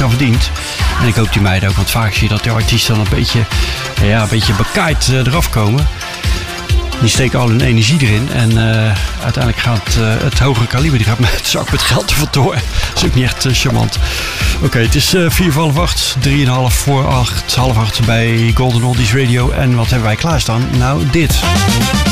aan verdiend. En ik hoop die meiden ook, want vaak zie je dat de artiesten dan een beetje bekaaid eraf komen. Die steken al hun energie erin en uiteindelijk gaat het hogere kaliber, die gaat met de zak met geld er vandoor. Dat is ook niet echt charmant. Oké, het is 4 voor half 8, 3,5 voor 8, half 8 bij Golden Oldies Radio. En wat hebben wij klaarstaan? Nou, dit.